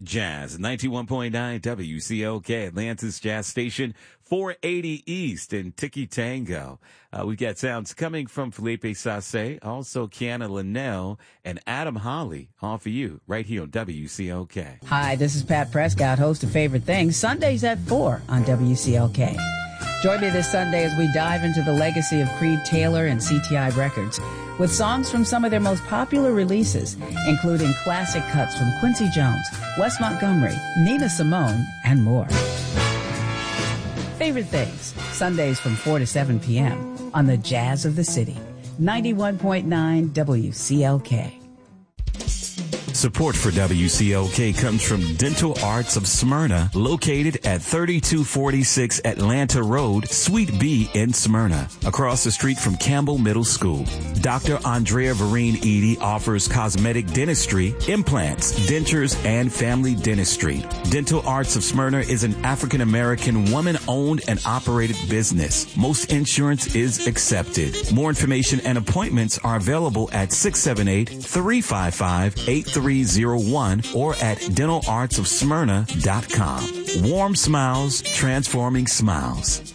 Jazz 91.9 WCOK, Atlanta's Jazz Station, 480 East in Tiki Tango. We've got sounds coming from Felipe Sase, also Kiana Linnell, and Adam Holly, all for you, right here on WCOK. Hi, this is Pat Prescott, host of Favorite Things, Sundays at 4 on WCOK. Join me this Sunday as we dive into the legacy of Creed Taylor and CTI Records with songs from some of their most popular releases, including classic cuts from Quincy Jones, Wes Montgomery, Nina Simone, and more. Favorite Things, Sundays from 4 to 7 p.m. on the Jazz of the City, 91.9 WCLK. Support for WCOK comes from Dental Arts of Smyrna, located at 3246 Atlanta Road, Suite B in Smyrna, across the street from Campbell Middle School. Dr. Andrea Vereen Edie offers cosmetic dentistry, implants, dentures, and family dentistry. Dental Arts of Smyrna is an African-American woman-owned and operated business. Most insurance is accepted. More information and appointments are available at 678-355-8301 or at dentalartsofsmyrna.com. Warm smiles, transforming smiles.